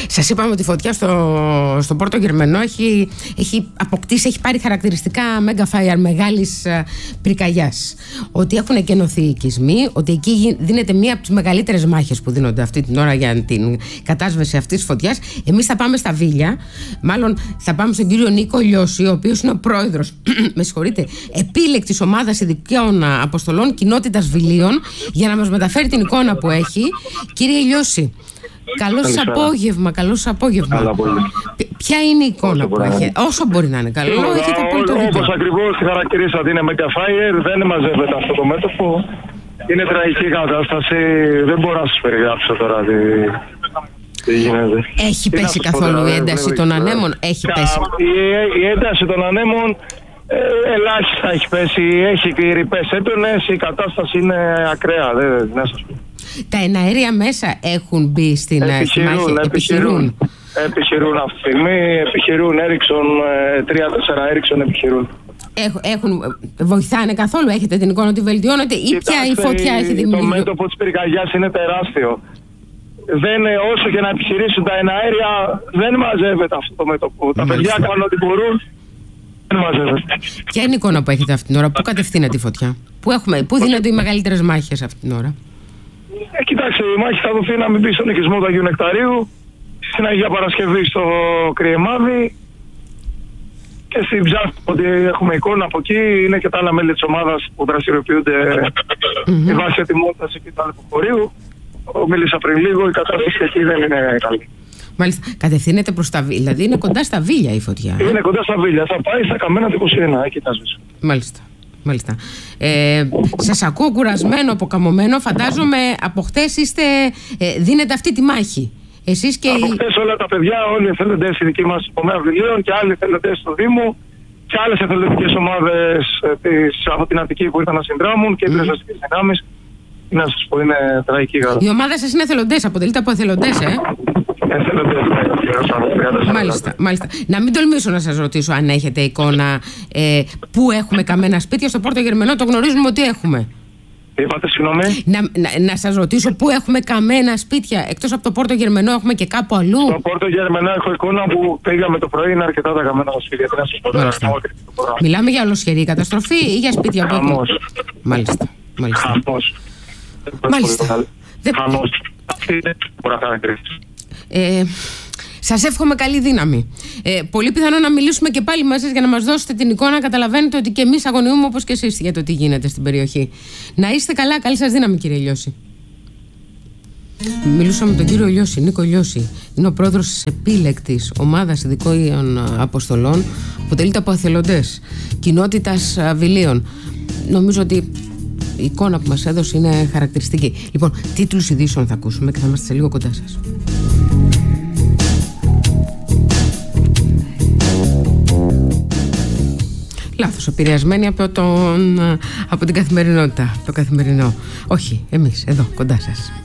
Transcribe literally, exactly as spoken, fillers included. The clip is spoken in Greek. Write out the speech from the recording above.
Σας είπαμε ότι η φωτιά στο, στο Πόρτο Γερμενό έχει, έχει αποκτήσει, έχει πάρει χαρακτηριστικά mega fire μεγάλης πυρκαγιάς. Ότι έχουν εκενωθεί οι οικισμοί, ότι εκεί δίνεται μία από τις μεγαλύτερες μάχες που δίνονται αυτή την ώρα για την κατάσβεση αυτής της φωτιάς. Εμείς θα πάμε στα Βίλια, μάλλον θα πάμε στον κύριο Νίκο Λιώση, ο οποίος είναι ο πρόεδρος, με συγχωρείτε, επίλεκτης ομάδας ειδικών αποστολών κοινότητας Βιλίων, για να μας μεταφέρει την εικόνα που έχει. Κύριε Λιώση, καλό σας απόγευμα, καλό σας απόγευμα. Ποια είναι η εικόνα που έχετε, όσο μπορεί να είναι καλό, έχετε απόλυτο δίκιο. Όπως ακριβώς τη χαρακτηρίσατε, είναι mega fire, δεν μαζεύεται αυτό το μέτωπο. Είναι τραγική κατάσταση, δεν μπορώ να σας περιγράψω τώρα τι, τι γίνεται. Έχει τι πέσει καθόλου η ένταση των ανέμων, έχει Κα, πέσει. Η, η ένταση των ανέμων ε, ελάχιστα έχει πέσει, έχει ρηπές έντονες, η κατάσταση είναι ακραία, δεν, δεν σας πω. Τα εναέρια μέσα έχουν μπει στην επιχειρούν, μάχη, επιχειρούν. Επιχειρούν αυτή τη στιγμή, επιχειρούν Ericsson, τρία τέσσερα Ericsson επιχειρούν. Έχουν, βοηθάνε καθόλου, έχετε την εικόνα ότι βελτιώνεται ή πια η φωτιά έχει δημιουργήσει? Το μέτωπο της πυρκαγιάς είναι τεράστιο. Δεν, όσο και να επιχειρήσουν τα εναέρια, δεν μαζεύεται αυτό το μέτωπο. Τα παιδιά κάνουν ό,τι μπορούν, δεν μαζεύεται. Ποια είναι η εικόνα που έχετε αυτή την ώρα, πού κατευθύνεται η φωτιά, πού, έχουμε, πού δίνονται οι μεγαλύτερες μάχες αυτή την ώρα? Ε, κοιτάξτε, η μάχη θα δοθεί να μην μπει στον οικισμό του Αγίου Νεκταρίου, στην Αγία Παρασκευή στο Κριεμάδι και στην Ψάχτη, ότι έχουμε εικόνα από εκεί. Είναι και τα άλλα μέλη της ομάδας που δραστηριοποιούνται mm-hmm. η βάση ετοιμότητας εκεί του Αλεποχωρίου. Μίλησα πριν λίγο, η κατάσταση εκεί δεν είναι καλή. Μάλιστα. Κατευθύνεται προς τα Βίλια, δηλαδή είναι κοντά στα Βίλια η φωτιά. Είναι κοντά στα Βίλια, θα πάει στα Καμένα του είκοσι ένα, εκεί θα σβήσει. Μάλιστα. Μάλιστα. Ε, σας ακούω κουρασμένο, αποκαμωμένο. Φαντάζομαι από χτες είστε, ε, δίνετε αυτή τη μάχη. Εσείς και από χτες όλα τα παιδιά, όλοι οι εθελοντές οι δικοί μας Ομέα Βιλίων και άλλοι εθελοντές του Δήμου και άλλες εθελοντικές ομάδες της, από την Αττική που ήρθαν να συνδράμουν και οι πυροσβεστικές mm. δυνάμεις. Να σας πω, είναι τραγική γάρα. Η ομάδα σας είναι εθελοντές, αποτελείται από εθελοντές, ε? Εθελοντές, ναι. Μάλιστα, μάλιστα. Να μην τολμήσω να σας ρωτήσω αν έχετε εικόνα ε, πού έχουμε καμένα σπίτια. Στο Πόρτο Γερμενό το γνωρίζουμε ότι έχουμε. Είπατε, συγγνώμη. Να, να, να σας ρωτήσω πού έχουμε καμένα σπίτια. Εκτός από το Πόρτο Γερμενό έχουμε και κάπου αλλού? Στο Πόρτο Γερμενό έχω εικόνα που πήγαμε το πρωί, είναι αρκετά τα καμένα τα σπίτια. Μάλιστα. Μιλάμε για ολοσχερή καταστροφή ή για σπίτια που έχουν? Μάλιστα. Μάλιστα. Χαμός. Μάλιστα. Χαμός. Αυτή είναι μπορεί να ε, Σας εύχομαι καλή δύναμη. Ε, πολύ πιθανό να μιλήσουμε και πάλι μαζί για να μας δώσετε την εικόνα. Καταλαβαίνετε ότι και εμείς αγωνιούμε όπως και εσείς για το τι γίνεται στην περιοχή. Να είστε καλά, καλή σας δύναμη, κύριε Λιώση. Μιλούσα με τον κύριο Λιώση, Νίκο Λιώση. Είναι ο πρόεδρος της επίλεκτης ομάδας ειδικών αποστολών. Αποτελείται από εθελοντές κοινότητας Βιλίων. Νομίζω ότι η εικόνα που μας έδωσε είναι χαρακτηριστική. Λοιπόν, τίτλους ειδήσεων θα ακούσουμε και θα είμαστε σε λίγο κοντά σας. Λάθος, επηρεασμένοι από, τον, από την καθημερινότητα, το καθημερινό. Όχι, εμείς, εδώ, κοντά σας.